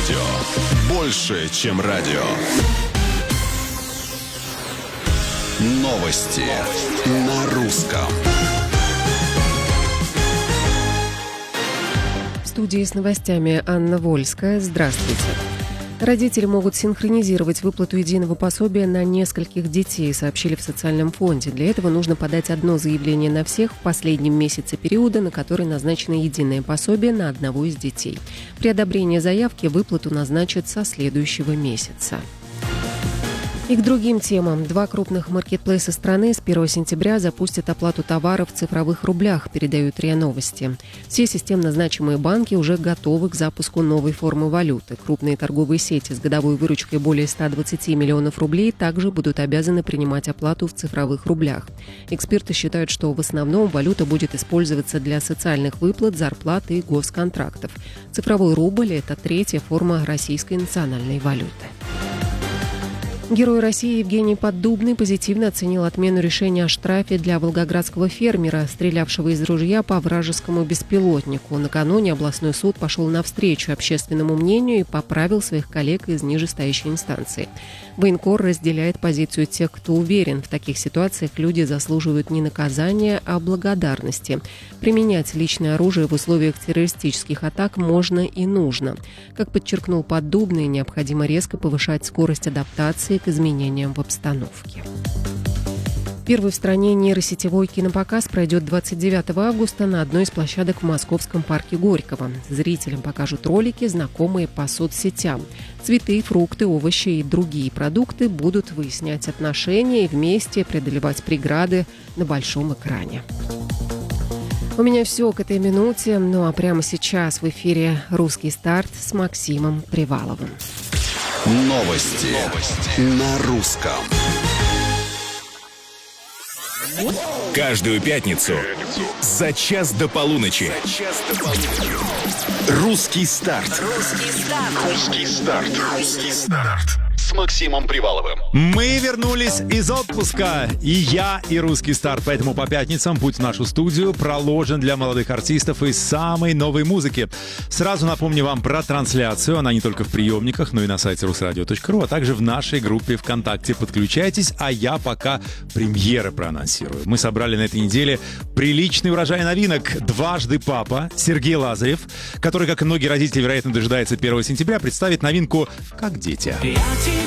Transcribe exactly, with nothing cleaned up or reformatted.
Радио. Больше, чем радио. Новости на русском. В студии с новостями Анна Вольская. Здравствуйте. Родители могут синхронизировать выплату единого пособия на нескольких детей, сообщили в социальном фонде. Для этого нужно подать одно заявление на всех в последнем месяце периода, на который назначено единое пособие на одного из детей. При одобрении заявки выплату назначат со следующего месяца. И к другим темам. Два крупных маркетплейса страны с первого сентября запустят оплату товаров в цифровых рублях, передают РИА Новости. Все системно значимые банки уже готовы к запуску новой формы валюты. Крупные торговые сети с годовой выручкой более ста двадцати миллионов рублей также будут обязаны принимать оплату в цифровых рублях. Эксперты считают, что в основном валюта будет использоваться для социальных выплат, зарплат и госконтрактов. Цифровой рубль – это третья форма российской национальной валюты. Герой России Евгений Поддубный позитивно оценил отмену решения о штрафе для волгоградского фермера, стрелявшего из ружья по вражескому беспилотнику. Накануне областной суд пошел навстречу общественному мнению и поправил своих коллег из нижестоящей инстанции. Военкор разделяет позицию тех, кто уверен, в таких ситуациях люди заслуживают не наказания, а благодарности. Применять личное оружие в условиях террористических атак можно и нужно. Как подчеркнул Поддубный, необходимо резко повышать скорость адаптации к изменениям в обстановке. Первый в стране нейросетевой кинопоказ пройдет двадцать девятого августа на одной из площадок в московском парке Горького. Зрителям покажут ролики, знакомые по соцсетям. Цветы, фрукты, овощи и другие продукты будут выяснять отношения и вместе преодолевать преграды на большом экране. У меня все к этой минуте, ну а прямо сейчас в эфире «Русский старт» с Максимом Приваловым. Новости, Новости. на русском. Каждую пятницу за час до полуночи. За час до полуночи. Русский старт. Русский старт. Русский старт. Русский старт. С Максимом Приваловым. Мы вернулись из отпуска. И я, и «Русский старт». Поэтому по пятницам путь в нашу студию проложен для молодых артистов из самой новой музыки. Сразу напомню вам про трансляцию. Она не только в приемниках, но и на сайте русрадио точка ру, а также в нашей группе ВКонтакте. Подключайтесь, а я пока премьеры проанонсирую. Мы собрали на этой неделе приличный урожай новинок. Дважды папа Сергей Лазарев, который, как и многие родители, вероятно, дожидается первого сентября, представит новинку «Как дети».